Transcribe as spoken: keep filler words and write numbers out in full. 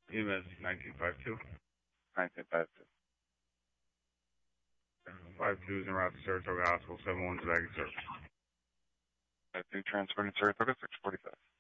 E M S nineteen fifty-two. nineteen fifty-two. five two is en route to Saratoga Hospital, seven one's baggage service. I think transferring to Saratoga, six forty-five.